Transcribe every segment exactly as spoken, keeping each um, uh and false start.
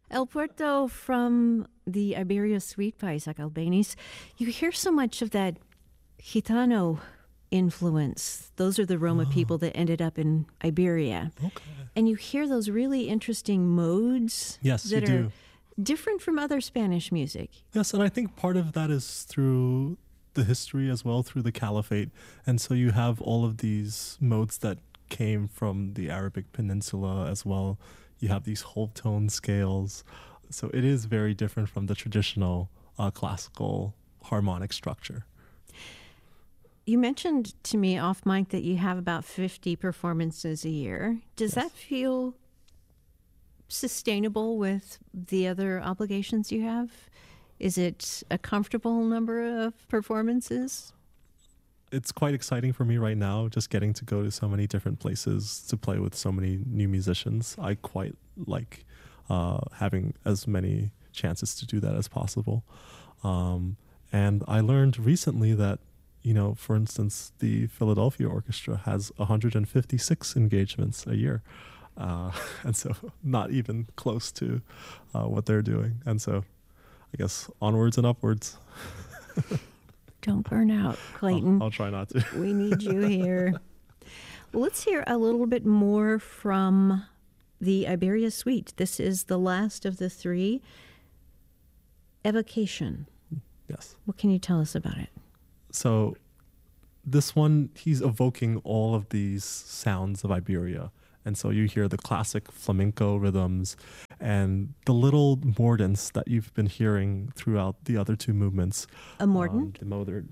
El Puerto from the Iberia Suite by Isaac Albeniz. You hear so much of that Gitano influence. Those are the Roma Oh, people that ended up in Iberia. okay. And you hear those really interesting modes Yes, you that are do. different from other Spanish music. Yes, and I think part of that is through the history as well, through the Caliphate. And so you have all of these modes that came from the Arabic Peninsula as well. You have these whole tone scales. So it is very different from the traditional uh, classical harmonic structure. You mentioned to me off mic that you have about fifty performances a year. Does Yes. that feel sustainable with the other obligations you have? Is it a comfortable number of performances? It's quite exciting for me right now, just getting to go to so many different places to play with so many new musicians. I quite like uh, having as many chances to do that as possible. Um, and I learned recently that, you know, for instance, the Philadelphia Orchestra has one hundred fifty-six engagements a year. Uh, and so not even close to uh, what they're doing. And so I guess onwards and upwards. Don't burn out, Clayton. I'll, I'll try not to. We need you here. Well, let's hear a little bit more from the Iberia Suite. This is the last of the three. Evocation. Yes. What can you tell us about it? So this one, he's evoking all of these sounds of Iberia. And so you hear the classic flamenco rhythms and the little mordants that you've been hearing throughout the other two movements. A mordant? Um, the motard.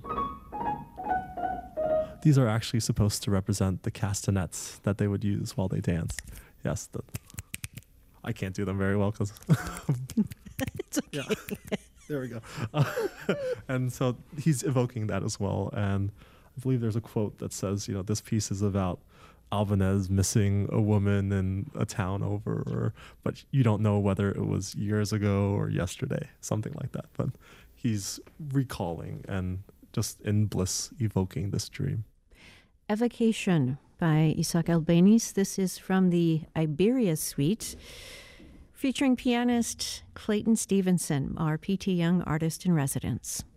These are actually supposed to represent the castanets that they would use while they dance. Yes, the, I can't do them very well because... It's okay. Yeah. There we go. Uh, and so he's evoking that as well. And I believe there's a quote that says, you know, this piece is about Albanese missing a woman in a town over, or, but you don't know whether it was years ago or yesterday, something like that. But he's recalling and just in bliss evoking this dream. Evocation by Isaac Albeniz. This is from the Iberia Suite, featuring pianist Clayton Stevenson, our P T Young Artist in Residence.